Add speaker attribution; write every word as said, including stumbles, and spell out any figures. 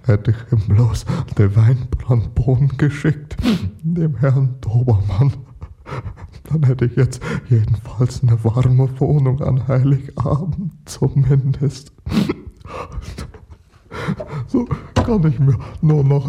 Speaker 1: hätte ich ihm bloß den Weinbrandbohnen geschickt, dem Herrn Dobermann. Dann hätte ich jetzt jedenfalls eine warme Wohnung an Heiligabend zumindest. So kann ich mir nur noch